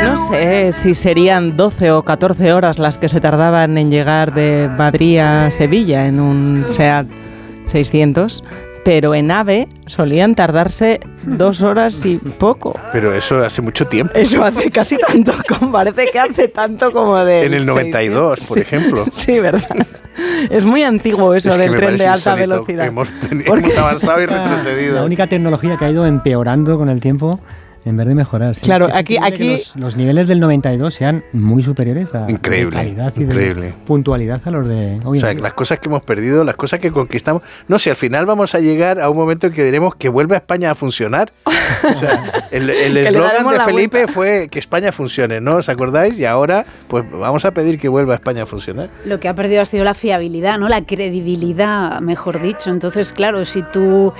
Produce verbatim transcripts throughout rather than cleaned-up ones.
no sé si serían doce o catorce horas las que se tardaban en llegar de Madrid a Sevilla en un SEAT seiscientos, pero en AVE solían tardarse dos horas y poco. Pero eso hace mucho tiempo. Eso hace casi tanto, como parece que hace tanto como de... En el noventa y dos, por sí, ejemplo. Sí, ¿verdad? Es muy antiguo eso es del tren de alta insólito. velocidad. Hemos, ten- hemos avanzado y retrocedido. La única tecnología que ha ido empeorando con el tiempo en vez de mejorar. Sí, claro, es aquí... aquí los, los niveles del noventa y dos sean muy superiores a increíble, de calidad y increíble. de puntualidad a los de hoy. O sea, las cosas que hemos perdido, las cosas que conquistamos. No sé, al final vamos a llegar a un momento en que diremos que vuelve a España a funcionar. O sea, el eslogan de Felipe vuelta. fue que España funcione, ¿no? ¿Os acordáis? Y ahora, pues vamos a pedir que vuelva a España a funcionar. Lo que ha perdido ha sido la fiabilidad, ¿no? La credibilidad, mejor dicho. Entonces, claro, si tú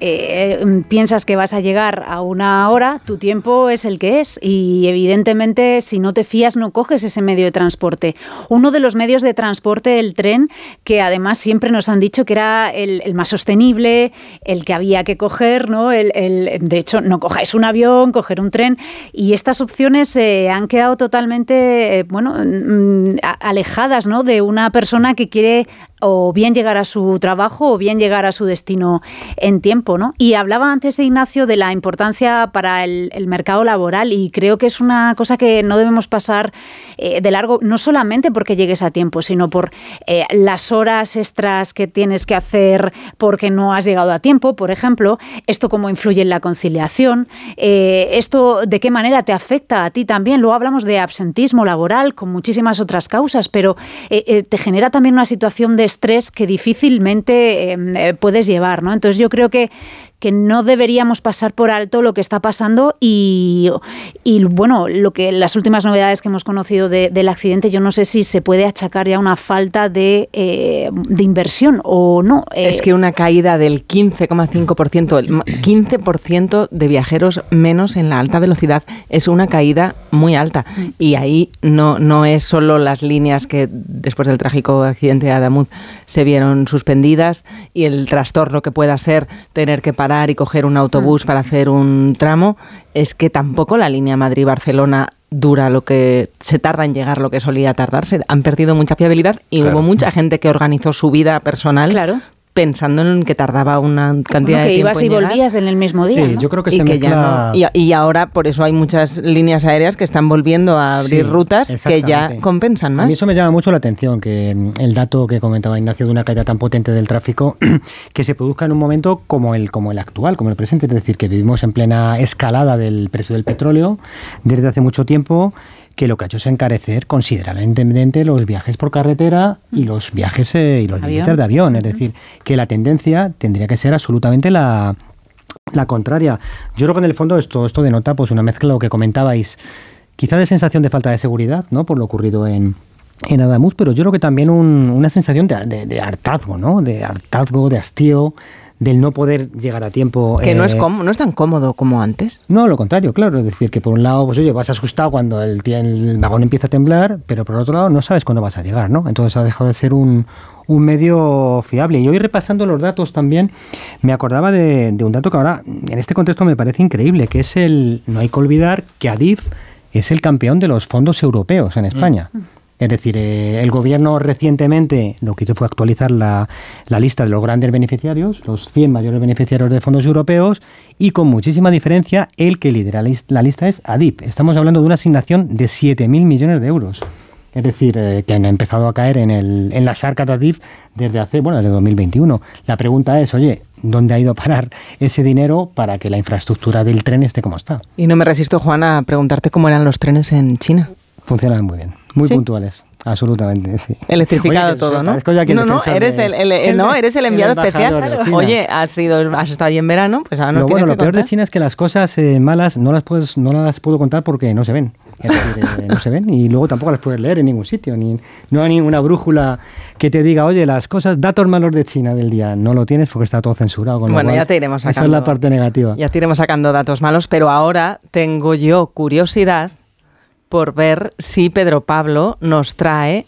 eh, piensas que vas a llegar a una hora, tu tiempo es el que es, y evidentemente si no te fías no coges ese medio de transporte. Uno de los medios de transporte, el tren, que además siempre nos han dicho que era el, el más sostenible, el que había que coger, ¿no? El, el, de hecho, no cojáis un avión, coger un tren, y estas opciones eh, han quedado totalmente eh, bueno, mm, alejadas, ¿no? De una persona que quiere o bien llegar a su trabajo o bien llegar a su destino en tiempo, ¿no? Y hablaba antes de Ignacio de la importancia para el, el mercado laboral, y creo que es una cosa que no debemos pasar eh, de largo, no solamente porque llegues a tiempo, sino por eh, las horas extras que tienes que hacer porque no has llegado a tiempo, por ejemplo. Esto cómo influye en la conciliación, eh, esto de qué manera te afecta a ti también. Luego hablamos de absentismo laboral con muchísimas otras causas, pero eh, eh, te genera también una situación de estrés que difícilmente eh, puedes llevar, ¿no? Entonces yo creo que que no deberíamos pasar por alto lo que está pasando y, y bueno, lo que las últimas novedades que hemos conocido de, del accidente, yo no sé si se puede achacar ya una falta de, eh, de inversión o no. Eh, es que una caída del quince coma cinco por ciento, el quince por ciento de viajeros menos en la alta velocidad es una caída muy alta, y ahí no, no es solo las líneas que después del trágico accidente de Adamuz se vieron suspendidas y el trastorno que pueda ser tener que parar y coger un autobús para hacer un tramo, es que tampoco la línea Madrid-Barcelona dura lo que se tarda en llegar lo que solía tardarse. Han perdido mucha fiabilidad y claro, hubo mucha gente que organizó su vida personal, claro, pensando en que tardaba una cantidad bueno, que de tiempo ibas y volvías en el mismo día, sí, ¿no? Yo creo que y se que mezcla... ya no, y, y ahora por eso hay muchas líneas aéreas que están volviendo a abrir sí, rutas que ya compensan más. A mí eso me llama mucho la atención, que el dato que comentaba Ignacio de una caída tan potente del tráfico que se produzca en un momento como el, como el actual, como el presente, es decir, que vivimos en plena escalada del precio del petróleo desde hace mucho tiempo, que lo que ha hecho es encarecer considerablemente los viajes por carretera y los viajes eh, y los billetes de avión. Es decir, que la tendencia tendría que ser absolutamente la, la contraria. Yo creo que en el fondo esto, esto denota pues una mezcla, lo que comentabais, quizá de sensación de falta de seguridad, ¿no? Por lo ocurrido en, en Adamuz, pero yo creo que también un, una sensación de, de, de hartazgo, ¿no? De hartazgo, de hastío, del no poder llegar a tiempo. Que eh, no es cómodo, no es tan cómodo como antes. No, lo contrario, claro. Es decir, que por un lado, pues oye, vas asustado cuando el, el vagón empieza a temblar, pero por otro lado no sabes cuándo vas a llegar, ¿no? Entonces ha dejado de ser un, un medio fiable. Y hoy, repasando los datos también, me acordaba de, de un dato que ahora, en este contexto, me parece increíble, que es el... No hay que olvidar que Adif es el campeón de los fondos europeos en España. Mm. Es decir, eh, el gobierno recientemente lo que hizo fue actualizar la, la lista de los grandes beneficiarios, los cien mayores beneficiarios de fondos europeos, y con muchísima diferencia el que lidera la, la lista es Adif. Estamos hablando de una asignación de siete mil millones de euros. Es decir, eh, que han empezado a caer en, el, en las arcas de Adif desde hace, bueno, desde dos mil veintiuno. La pregunta es, oye, ¿dónde ha ido a parar ese dinero para que la infraestructura del tren esté como está? Y no me resisto, Juana, a preguntarte cómo eran los trenes en China. Funcionan muy bien, muy ¿Sí? puntuales, absolutamente, sí. Electrificado. Oye, todo, ¿no? No, no, eres el, el, el, no, eres el enviado el especial. Oye, has, sido, has estado ahí en verano, pues ahora nos Lo tienes bueno, que lo peor contar. de China es que las cosas eh, malas no las puedes, no las puedo contar porque no se ven. Es decir, eh, no se ven y luego tampoco las puedes leer en ningún sitio. Ni, no hay ninguna brújula que te diga, oye, las cosas, datos malos de China del día, no lo tienes porque está todo censurado. Con bueno, lo cual, ya te iremos sacando. Esa es la parte negativa. Ya te iremos sacando datos malos, pero ahora tengo yo curiosidad por ver si Pedro Pablo nos trae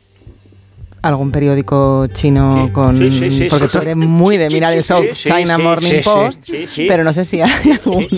algún periódico chino sí, con... Sí, sí, sí, porque sí, tú eres muy de mirar sí, el South sí, China sí, Morning sí, Post, sí, sí, sí. Pero no sé si hay alguno.